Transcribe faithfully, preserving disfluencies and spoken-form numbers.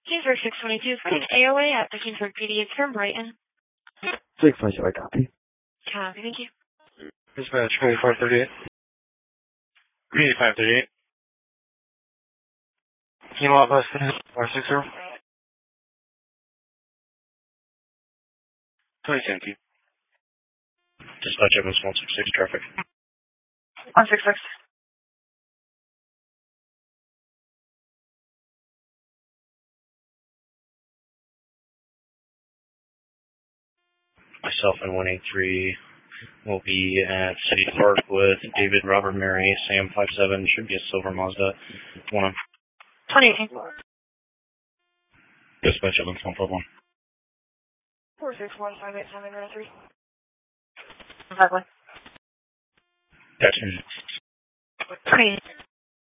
Kingsburg six twenty-two, putting A O A at the Kingsburg P D. It's from Brighton. six twenty-two, I copy. Copy, thank you. Dispatch, twenty-four thirty-eight. eighty-five thirty-eight. Kilo bus four six zero. twenty seventeen. Dispatch Evans one six six traffic. one six six. Myself and one eighty-three will be at City Park with David, Robert, Mary, Sam five seven. Should be a silver Mazda. One. twenty eighteen. Dispatch Evans one five one. four six one five eight seven nine three. Exactly. That's twenty.